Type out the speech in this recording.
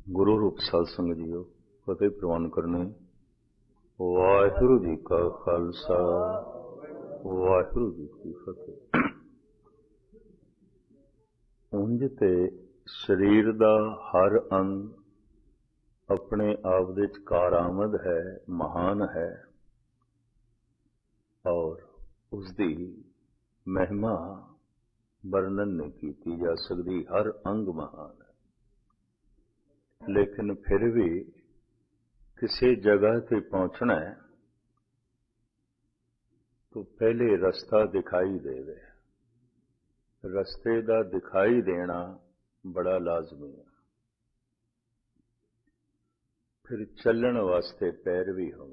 ਗੁਰੂ ਰੂਪ ਸਾਧ ਸੰਗਤ ਜੀਓ, ਫਤਿਹ ਪ੍ਰਵਾਨ ਕਰਨੇ। ਵਾਹਿਗੁਰੂ ਜੀ ਕਾ ਖਾਲਸਾ, ਵਾਹਿਗੁਰੂ ਜੀ ਕੀ ਫਤਿਹ। ਉਂਝ ਤੇ ਸਰੀਰ ਦਾ ਹਰ ਅੰਗ ਆਪਣੇ ਆਪ ਦੇ ਵਿੱਚ ਕਾਰਾਮਦ ਹੈ, ਮਹਾਨ ਹੈ, ਔਰ ਉਸਦੀ ਮਹਿਮਾ ਵਰਣਨ ਨਹੀਂ ਕੀਤੀ ਜਾ ਸਕਦੀ। ਹਰ ਅੰਗ ਮਹਾਨ ਹੈ, ਲੇਕਿਨ ਫਿਰ ਵੀ ਕਿਸੇ ਜਗ੍ਹਾ ਤੇ ਪਹੁੰਚਣਾ ਹੈ ਤਾਂ ਪਹਿਲੇ ਰਸਤਾ ਦਿਖਾਈ ਦੇਵੇ। ਰਸਤੇ ਦਾ ਦਿਖਾਈ ਦੇਣਾ ਬੜਾ ਲਾਜ਼ਮੀ ਹੈ। ਫਿਰ ਚੱਲਣ ਵਾਸਤੇ ਪੈਰ ਵੀ ਹੋਣ।